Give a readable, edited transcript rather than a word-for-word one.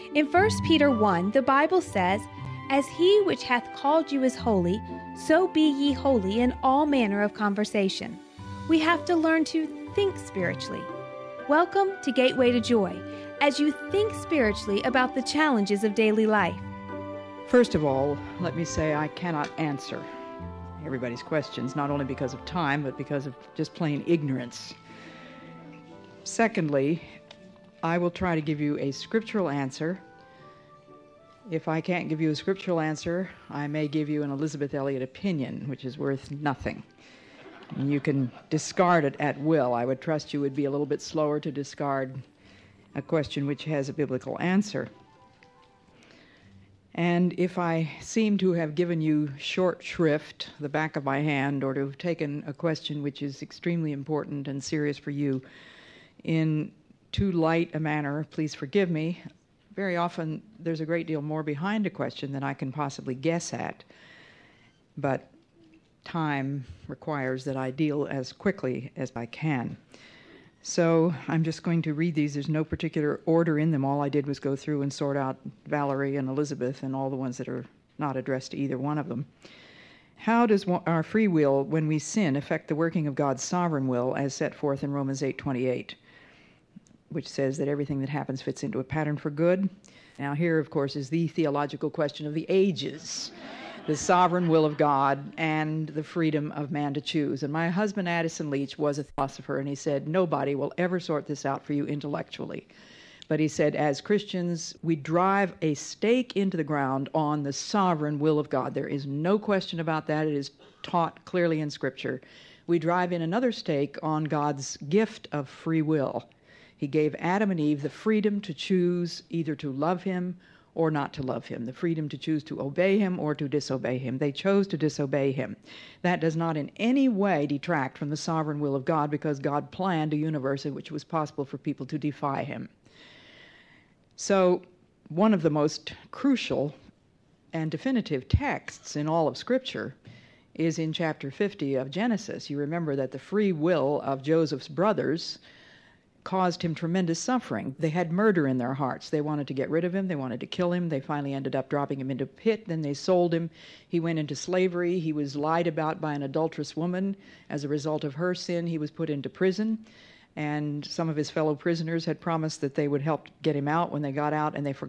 In 1 Peter 1, the Bible says, "As he which hath called you is holy, so be ye holy in all manner of conversation." We have to learn to think spiritually. Welcome to Gateway to Joy, as you think spiritually about the challenges of daily life. First of all, let me say I cannot answer everybody's questions, not only because of time, but because of just plain ignorance. Secondly, I will try to give you a scriptural answer. If I can't give you a scriptural answer, I may give you an Elisabeth Elliot opinion, which is worth nothing. And you can discard it at will. I would trust you would be a little bit slower to discard a question which has a biblical answer. And if I seem to have given you short shrift, the back of my hand, or to have taken a question which is extremely important and serious for you in too light a manner, please forgive me. Very often there's a great deal more behind a question than I can possibly guess at. But time requires that I deal as quickly as I can. So I'm just going to read these. There's no particular order in them. All I did was go through and sort out Valerie and Elizabeth and all the ones that are not addressed to either one of them. How does our free will, when we sin, affect the working of God's sovereign will as set forth in Romans 8:28, which says that everything that happens fits into a pattern for good? Now here, of course, is the theological question of the ages. The sovereign will of God and the freedom of man to choose. And my husband, Addison Leach, was a philosopher, and he said, nobody will ever sort this out for you intellectually. But he said, as Christians, we drive a stake into the ground on the sovereign will of God. There is no question about that. It is taught clearly in Scripture. We drive in another stake on God's gift of free will. He gave Adam and Eve the freedom to choose either to love him or not to love him, the freedom to choose to obey him or to disobey him. They chose to disobey him. That does not in any way detract from the sovereign will of God, because God planned a universe in which it was possible for people to defy him. So one of the most crucial and definitive texts in all of Scripture is in chapter 50 of Genesis. You remember that the free will of Joseph's brothers caused him tremendous suffering. They had murder in their hearts. They wanted to get rid of him. They wanted to kill him. They finally ended up dropping him into a pit. Then they sold him. He went into slavery. He was lied about by an adulterous woman. As a result of her sin, he was put into prison. And some of his fellow prisoners had promised that they would help get him out when they got out, and they forgot